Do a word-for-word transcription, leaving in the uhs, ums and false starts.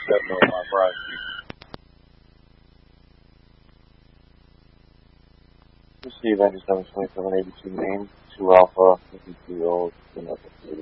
seven oh five Broad Street. Receive engine seven twenty-seven eighty-two Main, two Alpha